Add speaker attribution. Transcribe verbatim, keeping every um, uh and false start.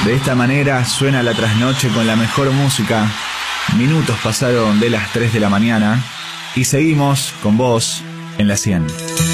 Speaker 1: De esta manera suena la trasnoche con la mejor música. Minutos pasaron de las tres de la mañana y seguimos con vos en la cien.